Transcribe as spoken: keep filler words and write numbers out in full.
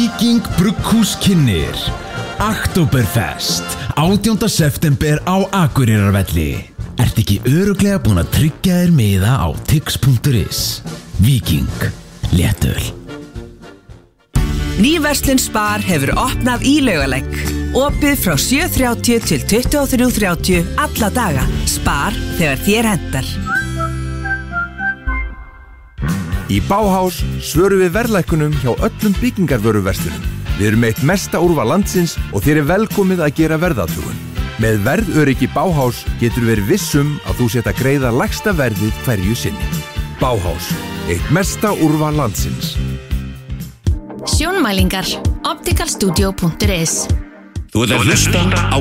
Víking Brugghús kynnir Oktoberfest átjánda september á Akureyrarvelli. Ertu ekki örugglega búin að tryggja þér miða á tix punktur is? Víking, léttöl. Ný verslun Spar hefur opnað í Laugalegg. Opið frá sjö þrjátíu til tuttugu og þrjú þrjátíu alla daga. Spar þegar þér hentar. Í Bauhaus svörum við verðlækkunum hjá öllum byggingarvöruverslunum. Við erum eitt mesta úrval landsins og þér er velkomið að gera verðathugun. Með verðöryggi Bauhaus getur verið vissum að þú sett að greiða lægsta verðið hverju sinni. Bauhaus, eitt mesta úrval landsins. Sjónmælingar, optical studio punktur is. Þú ert að hlusta á